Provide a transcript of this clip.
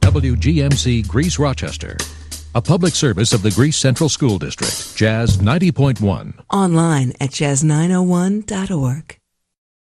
WGMC Greece Rochester. A public service of the Greece Central School District, Jazz 90.1. Online at jazz901.org.